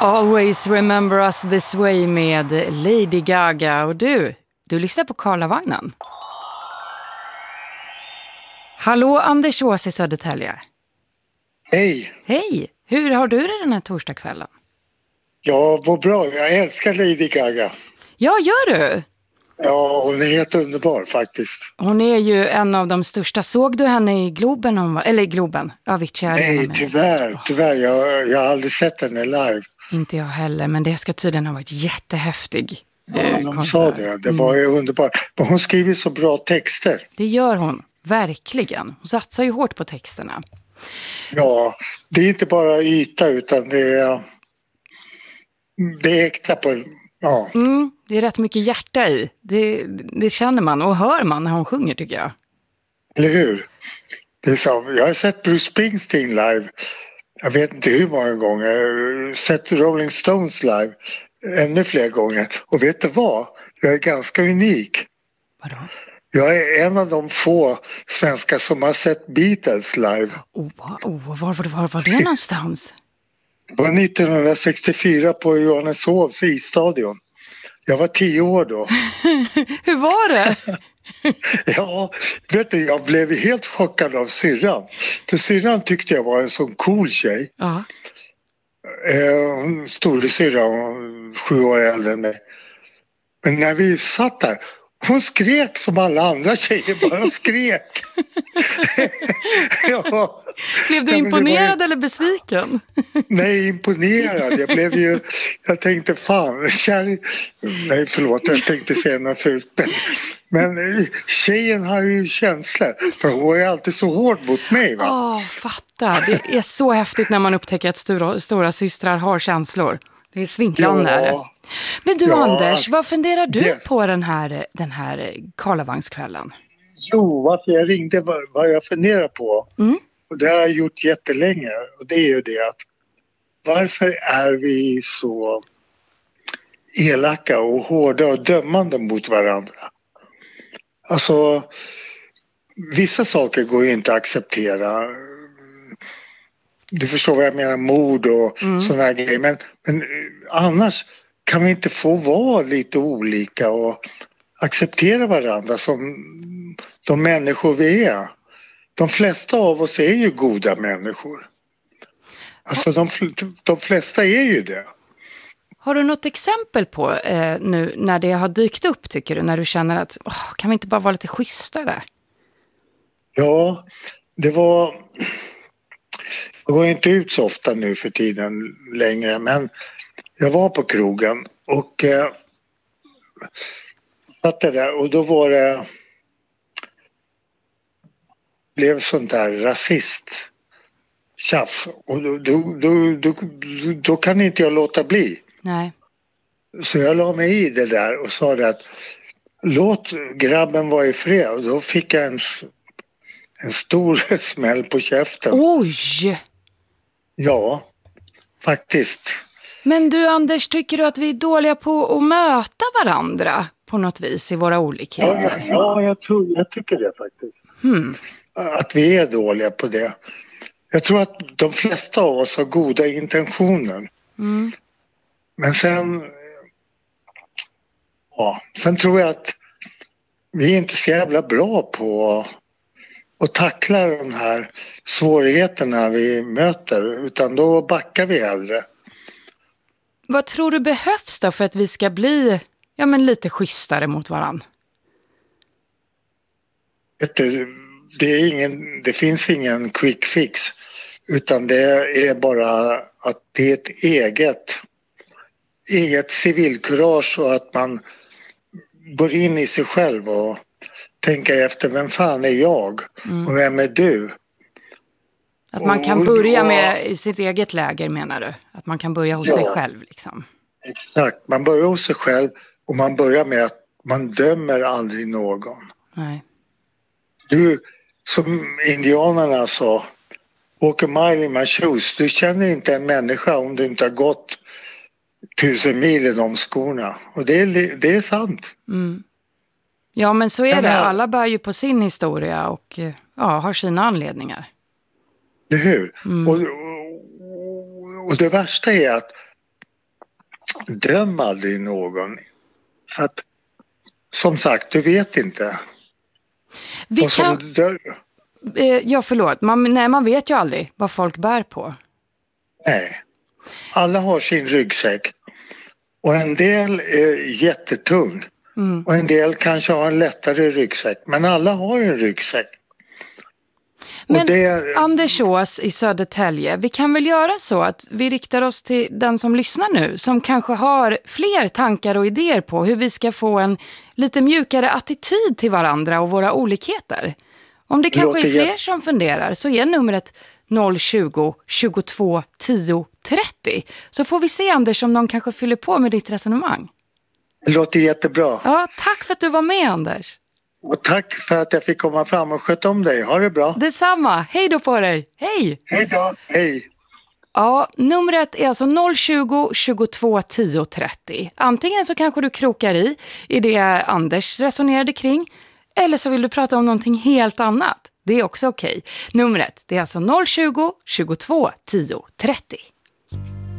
Always remember us this way med Lady Gaga. Och du lyssnar på Karlavagnen. Hallå, Anders Ås i Södertälje. Hej. Hej, hur har du det den här torsdagskvällen? Ja, vad bra. Jag älskar Lady Gaga. Ja, gör du? Ja, hon är helt underbar faktiskt. Hon är ju en av de största. Såg du henne i Globen? Eller i Globen? Avicii Arena. Nej, tyvärr. Jag har aldrig sett henne live. Inte jag heller, men det ska tydligen ha varit jättehäftig. Ja, de sa det. Det var ju underbart. Men hon skriver så bra texter. Det gör hon, verkligen. Hon satsar ju hårt på texterna. Ja, det är inte bara yta utan det är äkta på... Ja. Det är rätt mycket hjärta i. Det känner man och hör man när hon sjunger, tycker jag. Eller hur? Det är så. Jag har sett Bruce Springsteen live. Jag vet inte hur många gånger. Sett Rolling Stones live ännu fler gånger. Och vet du vad? Jag är ganska unik. Vadå? Jag är en av de få svenskar som har sett Beatles live. Var var det någonstans? Det var 1964 på Johanneshovs isstadion. Jag var 10 år då. Hur var det? Ja, vet du, jag blev helt chockad av syrran. För syrran tyckte jag var en sån cool tjej. Ja. Storasyrra, 7 år äldre än mig. Men när vi satt där, hon skrek som alla andra tjejer, bara skrek. Ja. Blev du imponerad eller besviken? Nej, imponerad. Jag tänkte fan, nej förlåt, jag tänkte säga något fult. Men tjejen har ju känslor, för hon är alltid så hård mot mig, va? Fatta. Det är så häftigt när man upptäcker att stora systrar har känslor. Det är svinklande. Ja. Men du Anders, vad funderar du på den här Karlavagnskvällen? Jo, varför jag ringde, vad jag funderar på. Och det har jag gjort jättelänge. Och det är ju det att varför är vi så elaka och hårda och dömande mot varandra? Alltså, vissa saker går ju inte att acceptera. Du förstår vad jag menar, mord och sådana här grejer. Men annars kan vi inte få vara lite olika och acceptera varandra som de människor vi är. De flesta av oss är ju goda människor. Alltså de flesta är ju det. Har du något exempel på nu när det har dykt upp, tycker du? När du känner att kan vi inte bara vara lite schysstare? Ja, det går inte ut så ofta nu för tiden längre. Men jag var på krogen och satt där och då var det... blev sånt där rasist-tjafs. Och då kan inte jag låta bli. Nej. Så jag la mig i det där och sa det att låt grabben vara i fred. Och då fick jag en stor smäll på käften. Oj! Ja, faktiskt. Men du Anders, tycker du att vi är dåliga på att möta varandra på något vis i våra olikheter? Ja, jag tycker det faktiskt. Att vi är dåliga på det. Jag tror att de flesta av oss har goda intentioner. Men sen tror jag att vi är inte så jävla bra på att tackla de här svårigheterna vi möter, utan då backar vi hellre. Vad tror du behövs då för att vi ska bli lite schysstare mot varann? Det finns ingen quick fix, utan det är bara att det är ett eget civilkurage och att man går in i sig själv och tänker efter, vem fan är jag och vem är du? Att man kan börja med i sitt eget läger, menar du? Att man kan börja hos sig själv liksom? Exakt, man börjar hos sig själv och man börjar med att man dömer aldrig någon. Nej. Du, som indianerna sa, walk a mile in my shoes. Du känner inte en människa om du inte har gått 1000 mil i de skorna. Och det är sant. Ja, men så är det. Alla bär ju på sin historia och har sina anledningar. Det hur? Och det värsta är att döm aldrig någon. För att, som sagt, du vet inte. Förlåt. Man vet ju aldrig vad folk bär på. Nej. Alla har sin ryggsäck. Och en del är jättetung. Och en del kanske har en lättare ryggsäck. Men alla har en ryggsäck. Men Anders Ås i Södertälje, vi kan väl göra så att vi riktar oss till den som lyssnar nu, som kanske har fler tankar och idéer på hur vi ska få en lite mjukare attityd till varandra och våra olikheter. Om det kanske är fler som funderar, så är numret 020 22 10 30. Så får vi se, Anders, om någon kanske fyller på med ditt resonemang. Det låter jättebra. Ja, tack för att du var med, Anders. Och tack för att jag fick komma fram och sköta om dig. Ha det bra. Detsamma. Hej då på dig. Hej. Hej då. Hej. Ja, numret är alltså 020 22 10 30. Antingen så kanske du krokar i det Anders resonerade kring, eller så vill du prata om någonting helt annat. Det är också okej. Numret det är alltså 020 22 10 30.